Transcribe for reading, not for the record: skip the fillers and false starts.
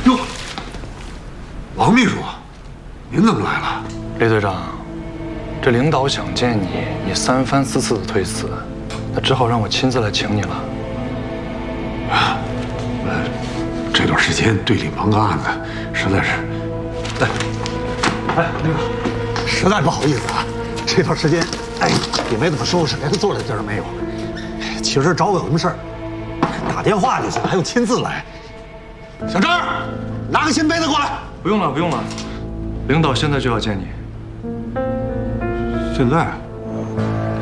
哟，王秘书，您怎么来了？ 李队长，这领导想见你，你3番4次的推辞，那只好让我亲自来请你了。 这段时间队里忙个案子，实在是……那个，实在不好意思啊，这段时间，也没怎么收拾，连个坐的地儿没有。其实找我有什么事儿，打电话就行，还用亲自来。小张，拿个新杯子过来。 不用了，不用了，领导现在就要见你。 现在？